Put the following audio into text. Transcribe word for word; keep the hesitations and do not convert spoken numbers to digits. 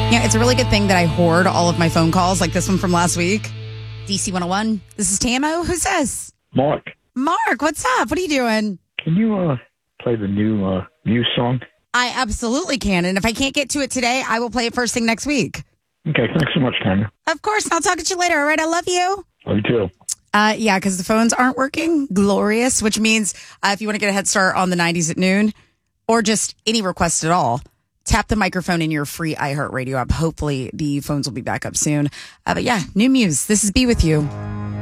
Yeah, it's a really good thing that I hoard all of my phone calls, like this one from last week. D C one oh one. This is Tamo. Who's this? Mark. Mark, what's up? What are you doing? Can you uh, play the new uh, Muse song? I absolutely can. And if I can't get to it today, I will play it first thing next week. Okay, thanks so much, Tanya. Of course. I'll talk to you later. All right. I love you. Love you too. Uh, yeah, because the phones aren't working. Glorious, which means uh, if you want to get a head start on the nineties at noon or just any request at all, tap the microphone in your free iHeartRadio app. Hopefully the phones will be back up soon. Uh, but yeah, new Muse. This is Be With You.